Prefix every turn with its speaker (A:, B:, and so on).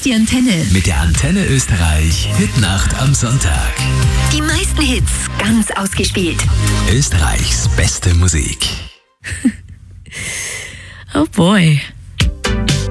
A: ist die Antenne.
B: Mit der Antenne Österreich Hitnacht am Sonntag.
A: Die meisten Hits ganz ausgespielt.
B: Österreichs beste Musik.
C: Oh boy.